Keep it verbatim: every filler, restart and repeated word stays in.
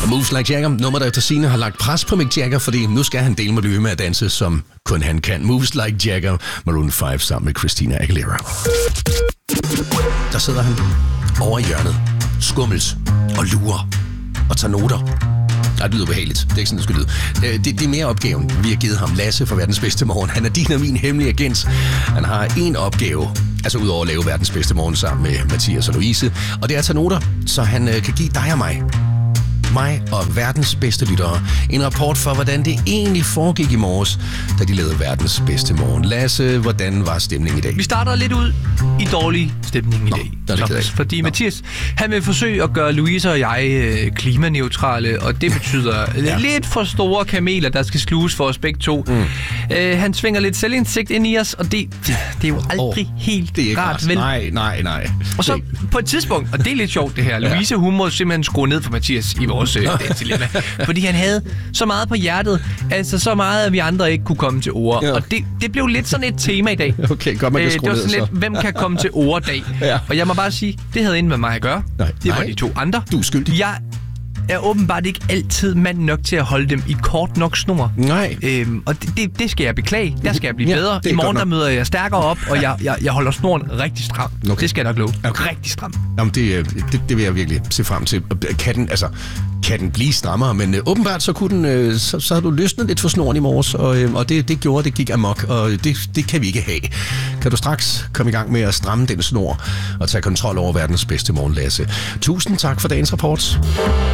Moves Like Jagger, nummer der efter sine har lagt pres på Mick Jagger, fordi nu skal han dele med løbe med at danse, som kun han kan. Moves Like Jagger, Maroon fem sammen med Christina Aguilera. Der sidder han over i hjørnet, skummels og lurer og tager noter. Nej, det lyder behageligt. Det er ikke sådan, det skal lyde. Det, det er mere opgaven, vi har givet ham. Lasse fra Verdens Bedste Morgen. Han er din og min hemmelige agent. Han har en opgave, altså udover at lave Verdens Bedste Morgen sammen med Mathias og Louise, og det er at tage noter, så han øh, kan give dig og mig, mig og verdens bedste lyttere, en rapport for, hvordan det egentlig foregik i morges, da de lavede Verdens Bedste Morgen. Lasse, hvordan var stemningen i dag? Vi starter lidt ud i dårlig stemning i Nå, dag. der er det Så, fordi Nå. Mathias, han vil forsøge at gøre Louise og jeg øh, klimaneutrale, og det betyder ja. lidt for store kameler, der skal sluges for os begge to. Mm. Øh, han svinger lidt selvindsigt ind i os, og det, det, det er jo aldrig oh, helt det er ikke rart, vel? Nej, nej, nej. Og så på et tidspunkt, og det er lidt sjovt det her, Louise, hun må simpelthen skrue ned for Mathias i vores øh, dilemma, fordi han havde så meget på hjertet, altså så meget, at vi andre ikke kunne komme til ord. Ja. Og det, det blev lidt sådan et tema i dag. Okay, godt, man kan skrue øh, det var sådan ned, lidt, hvem kan komme til ord-dag? Ja. Og jeg må bare sige, det havde ikke med mig at gøre. Nej. Det var Nej. de to andre. Du er skyldig. Jeg er åbenbart ikke altid mand nok til at holde dem i kort nok snor. Nej. Øhm, og det, det, det skal jeg beklage. Der skal jeg blive ja, bedre. I morgen der møder jeg stærkere op, og jeg, jeg, jeg holder snoren rigtig stram. Okay. Det skal jeg nok love. Okay. Rigtig stram. Jamen, det, det, det vil jeg virkelig se frem til. Kan den, altså, kan den blive strammere? Men øh, åbenbart så, kunne den, øh, så, så har du løsnet lidt for snoren i morges, og, øh, og det, det gjorde, det gik amok, og det, det kan vi ikke have. Kan du straks komme i gang med at stramme den snor og tage kontrol over Verdens Bedste Morgen, Lasse? Tusind tak for dagens rapport.